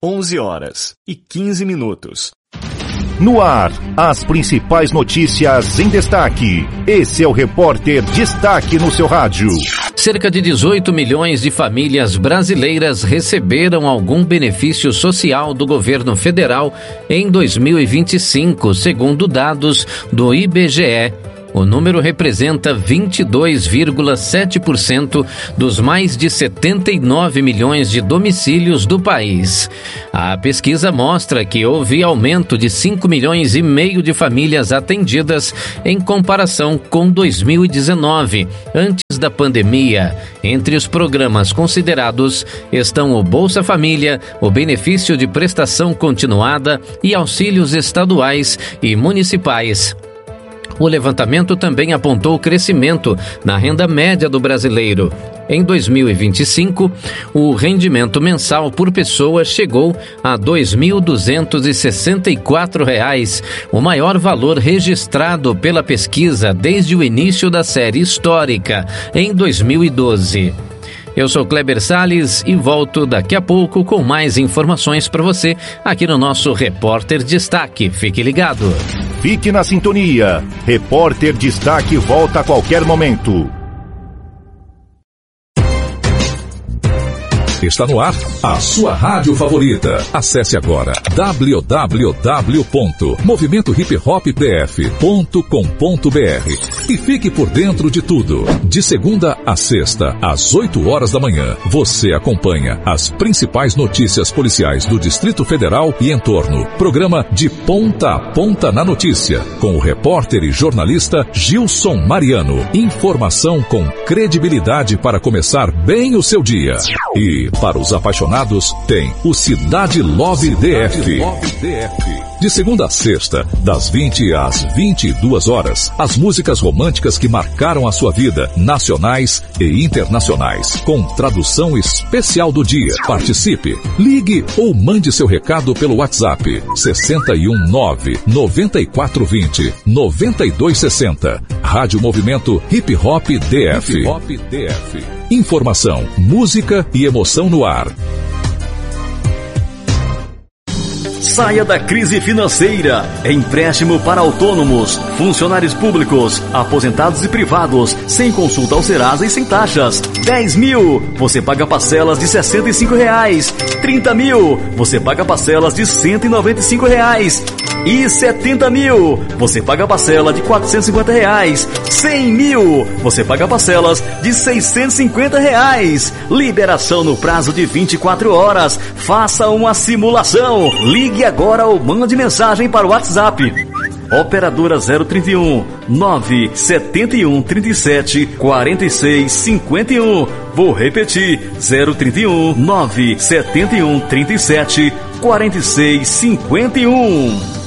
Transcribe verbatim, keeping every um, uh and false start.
onze horas e quinze minutos. No ar, as principais notícias em destaque. Esse é o Repórter Destaque no seu rádio. Cerca de dezoito milhões de famílias brasileiras receberam algum benefício social do governo federal em dois mil e vinte e cinco, segundo dados do I B G E. O número representa vinte e dois vírgula sete por cento dos mais de setenta e nove milhões de domicílios do país. A pesquisa mostra que houve aumento de cinco milhões e meio de famílias atendidas em comparação com dois mil e dezenove, antes da pandemia. Entre os programas considerados estão o Bolsa Família, o benefício de prestação continuada e auxílios estaduais e municipais. O levantamento também apontou crescimento na renda média do brasileiro. Em dois mil e vinte e cinco, o rendimento mensal por pessoa chegou a dois mil duzentos e sessenta e quatro reais, o maior valor registrado pela pesquisa desde o início da série histórica, em dois mil e doze. Eu sou Kleber Salles e volto daqui a pouco com mais informações para você aqui no nosso Repórter Destaque. Fique ligado. Fique na sintonia. Repórter Destaque volta a qualquer momento. Está no ar a sua rádio favorita. Acesse agora w w w ponto movimento hip hop p f ponto com ponto b r e fique por dentro de tudo. De segunda a sexta, às oito horas da manhã, você acompanha as principais notícias policiais do Distrito Federal e entorno. Programa De Ponta a Ponta na Notícia, com o repórter e jornalista Gilson Mariano. Informação com credibilidade para começar bem o seu dia. E para os apaixonados, tem o Cidade Love D F. De segunda a sexta, das vinte às vinte e duas horas, as músicas românticas que marcaram a sua vida, nacionais e internacionais, com tradução especial do dia. Participe, ligue ou mande seu recado pelo WhatsApp sessenta e um nove, noventa e quatro vinte, noventa e dois sessenta. Rádio Movimento Hip Hop D F. Hip Hop D F. Informação, música e emoção no ar. Saia da crise financeira. Empréstimo para autônomos, funcionários públicos, aposentados e privados, sem consulta ao Serasa e sem taxas. dez mil, você paga parcelas de sessenta e cinco reais. trinta mil, você paga parcelas de cento e noventa e cinco reais. E setenta mil, você paga parcela de quatrocentos e cinquenta reais. cem mil, você paga parcelas de seiscentos e cinquenta reais. Liberação no prazo de vinte e quatro horas. Faça uma simulação. Ligue agora ou mande mensagem para o WhatsApp. Operadora zero trinta e um, nove setenta e um, trinta e sete, quarenta e seis, cinquenta e um. Vou repetir, zero trinta e um, nove setenta e um, trinta e sete, quarenta e seis, cinquenta e um.